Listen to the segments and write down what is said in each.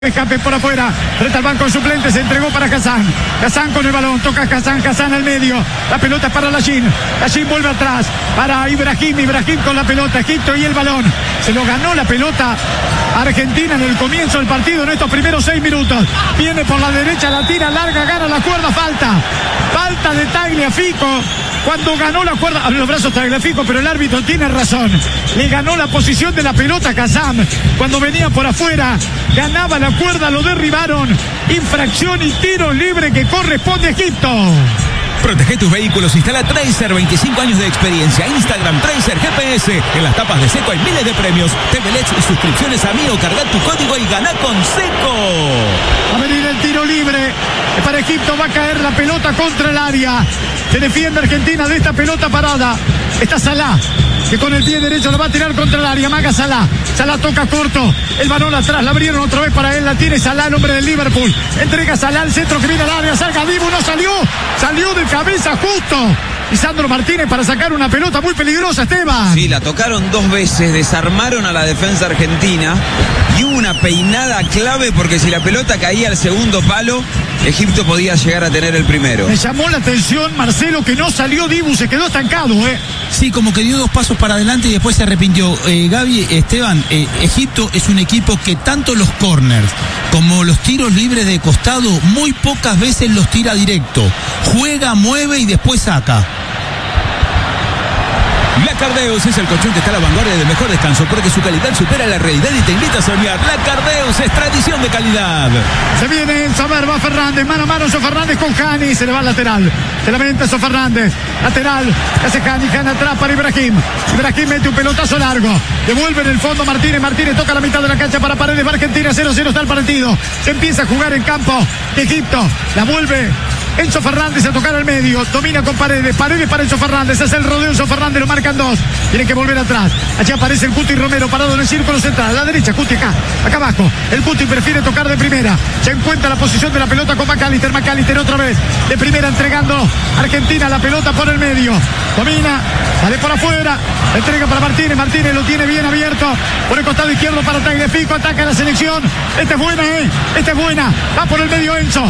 Escape por afuera, frente al banco de suplentes, se entregó para Hassan. Hassan con el balón, toca Hassan al medio. La pelota es para Lachin. Lachin vuelve atrás para Ibrahim con la pelota. Egipto y el balón. Se lo ganó la pelota Argentina en el comienzo del partido, en estos primeros 6 minutos. Viene por la derecha, la tira larga, gana la cuerda, falta de Tagliafico. Cuando ganó la cuerda, abre los brazos Tagliafico, pero el árbitro tiene razón. Le ganó la posición de la pelota a Hassan. Cuando venía por afuera, ganaba la cuerda, lo derribaron. Infracción y tiro libre que corresponde a Egipto. Protege tus vehículos, instala Tracer, 25 años de experiencia. Instagram Tracer GPS. En las tapas de Seco hay miles de premios. TVLEDs y suscripciones a Mío. Carga tu código y gana con Seco. Va a venir el tiro libre para Egipto, va a caer la pelota contra el área. Se defiende Argentina de esta pelota parada. Está Salah, que con el pie derecho lo va a tirar contra el área. Maga Salah. Salah toca corto. El balón atrás. La abrieron otra vez para él. La tiene Salah, el hombre del Liverpool. Entrega Salah al centro que viene al área. Salga Dibu, no salió. Salió de cabeza justo. Y Sandro Martínez para sacar una pelota muy peligrosa, Esteban. Sí, la tocaron 2 veces, desarmaron a la defensa argentina y hubo una peinada clave porque si la pelota caía al segundo palo, Egipto podía llegar a tener el primero. Me llamó la atención, Marcelo, que no salió Dibu, se quedó estancado, Sí, como que dio 2 pasos para adelante y después se arrepintió. Gaby, Esteban, Egipto es un equipo que tanto los corners como los tiros libres de costado muy pocas veces los tira directo. Juega, mueve y después saca. Lacardeus es el colchón que está a la vanguardia del mejor descanso porque su calidad supera la realidad y te invita a soñar. Lacardeus es tradición de calidad. Se viene Enzo, va Fernández, mano a mano Enzo Fernández con Cani, se le va al lateral. Se la mete Enzo Fernández, lateral, hace Cani atrás para Ibrahim. Ibrahim mete un pelotazo largo, devuelve en el fondo Martínez toca la mitad de la cancha para Paredes, va Argentina, 0-0 está el partido. Se empieza a jugar en campo de Egipto, la vuelve Enzo Fernández a tocar al medio, domina con Paredes para Enzo Fernández, hace el rodeo Enzo Fernández, lo marcan 2, tiene que volver atrás, allí aparece el Cuti Romero parado en el círculo central, a la derecha, Cuti acá abajo, el Cuti prefiere tocar de primera, se encuentra la posición de la pelota con McAllister otra vez, de primera entregando Argentina la pelota por el medio, domina, sale por afuera, entrega para Martínez lo tiene bien abierto, por el costado izquierdo para Tagliafico, ataca la selección, esta es buena, va por el medio Enzo,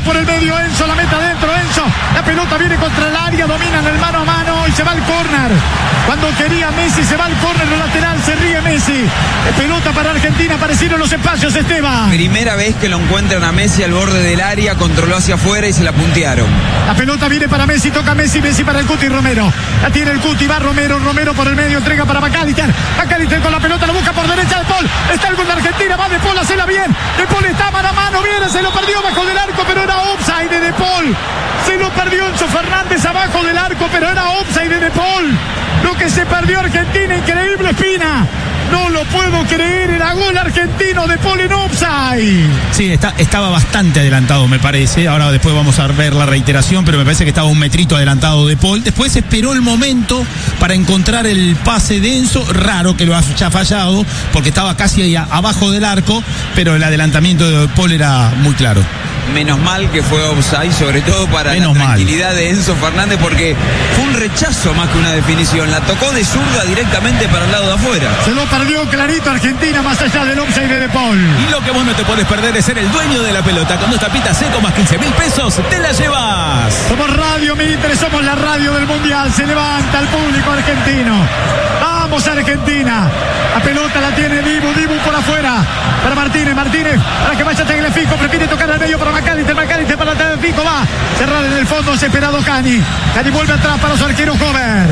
la meta adentro Enzo, la pelota viene contra el área, dominan el mano a mano y se va al córner. Cuando quería Messi se va al córner, lo lateral, se ríe Messi. Pelota para Argentina, aparecieron los espacios, Esteban. Primera vez que lo encuentran a Messi al borde del área, controló hacia afuera y se la puntearon. La pelota viene para Messi, toca Messi para el Cuti Romero. La tiene el Cuti, va Romero por el medio, entrega para McAllister con la pelota, la busca por derecha de Paul. Está el gol de Argentina, va de Paul, hacela bien. De Paul está mano a mano, viene, se lo perdió bajo del arco, pero era offside de Paul. Se lo perdió Enzo Fernández abajo del arco, pero era offside de Paul. Lo que se perdió Argentina, increíble, Espina. No lo puedo creer, era gol argentino de Paul en offside. Sí, estaba bastante adelantado, me parece. Ahora después vamos a ver la reiteración, pero me parece que estaba un metrito adelantado de Paul. Después esperó el momento para encontrar el pase de Enzo. Raro que lo haya fallado, porque estaba casi ahí abajo del arco, pero el adelantamiento de Paul era muy claro. Menos mal que fue offside, sobre todo para la tranquilidad de Enzo Fernández, porque fue un rechazo más que una definición. La tocó de zurda directamente para el lado de afuera. Se lo perdió clarito Argentina, más allá del offside de Paul. Y lo que vos no te podés perder es ser el dueño de la pelota. Con 2 tapitas Seco más 15.000 pesos, te la llevas. Somos Radio Mitre, somos la radio del Mundial. Se levanta el público argentino. Vamos Argentina. La pelota la tiene Dibu por afuera. Para Martínez, para que vaya Tagliafico, prefiere tocar al medio para McAllister para Tagliafico, va. Cerrar en el fondo, desesperado Cani vuelve atrás para su arquero Hover.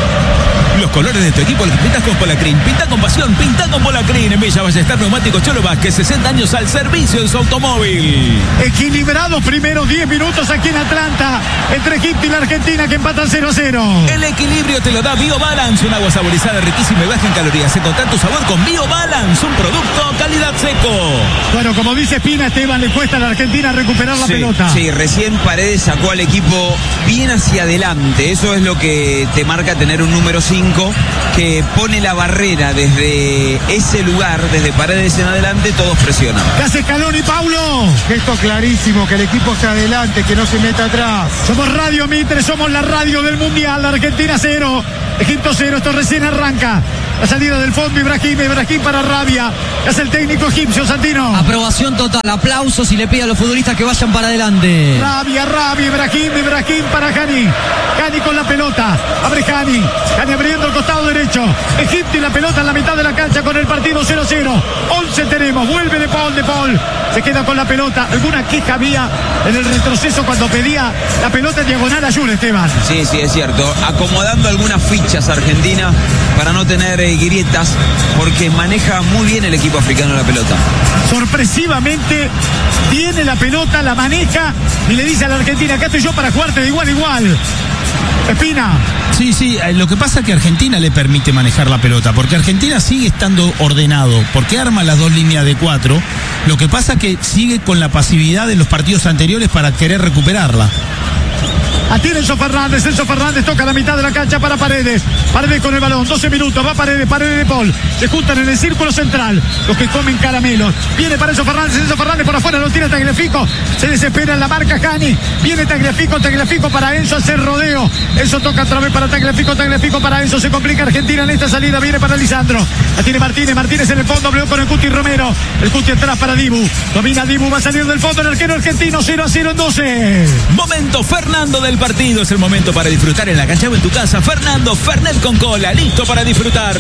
Los colores de tu equipo los pintas con Polacrin. Pinta con pasión, pinta con Polacrin. En Villa Ballester Neumáticos Cholo Vázquez, 60 años al servicio de su automóvil. Equilibrados primeros 10 minutos aquí en Atlanta, entre Egipto y la Argentina, que empatan 0-0. El equilibrio te lo da BioBalance, un agua saborizada, riquísima y baja en calorías. Encontrar tu sabor con BioBalance, un producto calidad Seco. Bueno, como dice Espina, Esteban, le cuesta a la Argentina recuperar la pelota. Sí, recién Paredes sacó al equipo bien hacia adelante. Eso es lo que te marca tener un número 5 que pone la barrera desde ese lugar, desde Paredes en adelante, todos presionan. ¿Qué hace Scaloni, Paulo? Gesto clarísimo, que el equipo se adelante, que no se meta atrás. Somos Radio Mitre, somos la radio del Mundial. Argentina 0, Egipto 0, esto recién arranca. La salida del fondo, Ibrahim para Rabia. Es el técnico egipcio, Santino. Aprobación total, aplausos y le pide a los futbolistas que vayan para adelante. Rabia, Ibrahim para Hani. Hani con la pelota. Abre Hani abriendo el costado derecho. Egipto y la pelota en la mitad de la cancha con el partido 0-0. 11 tenemos. Vuelve De Paul. Se queda con la pelota. ¿Alguna queja había en el retroceso cuando pedía la pelota en diagonal a Jure, Esteban? Sí, es cierto. Acomodando algunas fichas Argentina para no tener grietas, porque maneja muy bien el equipo africano la pelota. Sorpresivamente tiene la pelota, la maneja y le dice a la Argentina: acá estoy yo para jugarte de igual a igual. Espina. Sí, lo que pasa es que Argentina le permite manejar la pelota, porque Argentina sigue estando ordenado, porque arma las 2 líneas de 4. Lo que pasa es que sigue con la pasividad de los partidos anteriores para querer recuperarla. Atiene Enzo Fernández toca la mitad de la cancha para Paredes con el balón, 12 minutos, va Paredes De Paul, se juntan en el círculo central, los que comen caramelos, viene para Enzo Fernández por afuera, lo tira Tagliafico, se desespera en la marca Hani, viene Tagliafico para Enzo, hace rodeo, Enzo toca otra vez para Tagliafico para Enzo, se complica Argentina en esta salida, viene para Lisandro, la tiene Martínez en el fondo, habló con el Cuti Romero, el Cuti atrás para Dibu, domina Dibu, va a salir del fondo el arquero argentino, 0-0 en 12. Momento Fernando del partido, es el momento para disfrutar en la cancha o en tu casa. Fernando Fernet con cola, listo para disfrutar.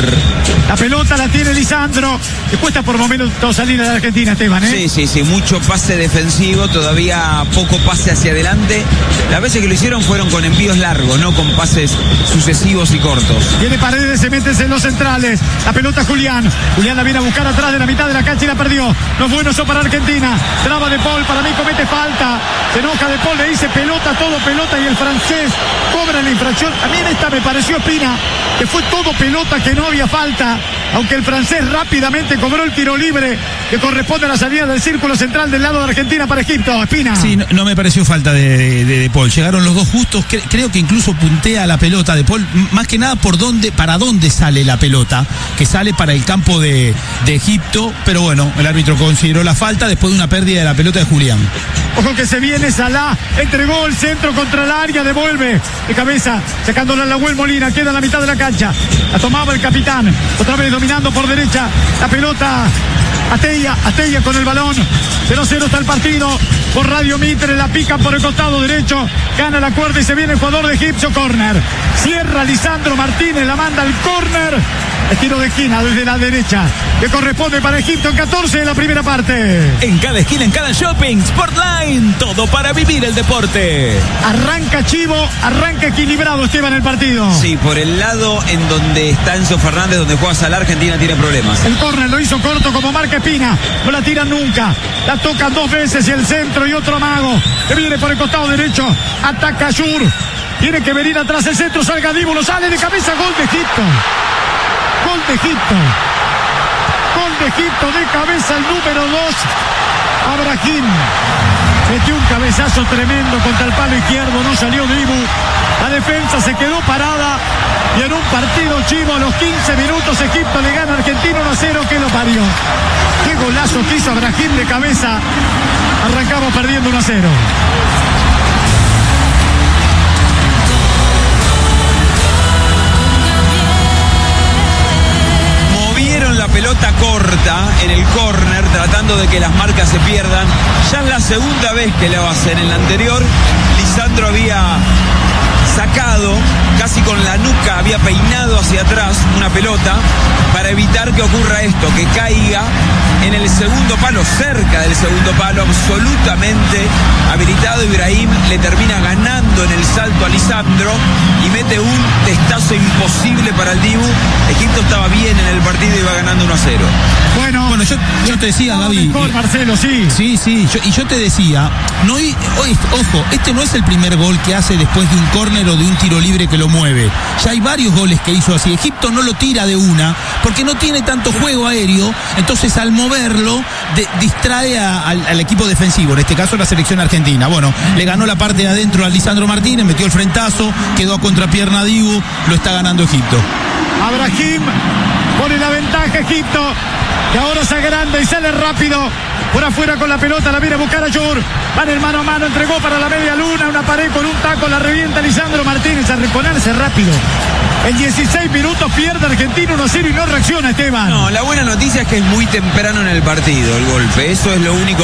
La pelota la tiene Lisandro, que cuesta por momentos salir a la Argentina, Esteban, ¿eh? Sí, mucho pase defensivo, todavía poco pase hacia adelante. Las veces que lo hicieron fueron con envíos largos, no con pases sucesivos y cortos. Viene Paredes, se mete en los centrales, la pelota Julián la viene a buscar atrás de la mitad de la cancha y la perdió. No es bueno eso para Argentina, traba De Paul, para mí comete falta, se enoja De Paul, le dice pelota, todo pelota, y el francés cobra la infracción. A mí en esta me pareció, Espina, que fue todo pelota, que no había falta, aunque el francés rápidamente cobró el tiro libre que corresponde a la salida del círculo central del lado de Argentina para Egipto. Espina. Sí, no me pareció falta de Paul, llegaron los dos justos, creo que incluso puntea la pelota De Paul, más que nada para dónde sale la pelota, que sale para el campo de Egipto, pero bueno, el árbitro consideró la falta después de una pérdida de la pelota de Julián. Ojo que se viene Salah, entregó el centro contra el área, devuelve de cabeza, sacándola a Nahuel Molina, queda en la mitad de la cancha, la tomaba el capitán, otra vez dominando por derecha, la pelota, Atella con el balón, 0-0 está el partido, por Radio Mitre, la pica por el costado derecho, gana la cuerda y se viene el jugador de Egipcio, córner, cierra Lisandro Martínez, la manda al córner, el tiro de esquina desde la derecha, que corresponde para Egipto en 14 de la primera parte. En cada esquina, en cada shopping, Sportline, todo para vivir el deporte. Arranca chivo, arranca equilibrado, Esteban, el partido. Sí, por el lado en donde está Enzo Fernández, donde juega Salah, Argentina tiene problemas. El córner lo hizo corto como marca Espina, no la tiran nunca, la tocan 2 veces y el centro y otro amago, que viene por el costado derecho, ataca Yur, tiene que venir atrás el centro, salga Dibu, lo sale de cabeza, gol de Egipto. Gol de Egipto de cabeza, el número 2, Abrahim. Metió un cabezazo tremendo contra el palo izquierdo, no salió Dibu. La defensa se quedó parada y en un partido chivo a los 15 minutos Egipto le gana a Argentina 1-0, que lo parió. Qué golazo que hizo Abrahim de cabeza. Arrancamos perdiendo 1-0. La pelota corta en el córner, tratando de que las marcas se pierdan. Ya es la segunda vez que lo hacen. En la anterior, Lisandro había sacado, casi con la nuca, había peinado hacia atrás una pelota para evitar que ocurra esto, que caiga en el segundo palo, cerca del segundo palo, absolutamente habilitado. Ibrahim le termina ganando en el salto a Lisandro y mete un testazo imposible para el Dibu. Egipto estaba bien en el partido y va ganando 1-0. Bueno, yo te decía, Gaby. Mejor, Marcelo, sí. Sí, yo te decía, ojo, este no es el primer gol que hace después de un córner o de un tiro libre que lo mueve. Ya hay varios goles que hizo así. Egipto no lo tira de una, porque no tiene tanto juego aéreo, entonces al moverlo distrae al equipo defensivo, en este caso la selección argentina. Bueno, le ganó la parte de adentro a Lisandro Martínez, metió el frentazo, quedó a contrapierna Dibu, lo está ganando Egipto. Abrahim pone la ventaja Egipto, que ahora se agranda y sale rápido por afuera con la pelota, la viene a buscar a Yur, van el mano a mano, entregó para la media luna, una pared con un taco, la revienta Lisandro Martínez, a reponerse rápido. En 16 minutos pierde Argentina 1-0 y no reacciona, Esteban. No, la buena noticia es que es muy temprano en el partido el golpe. Eso es lo único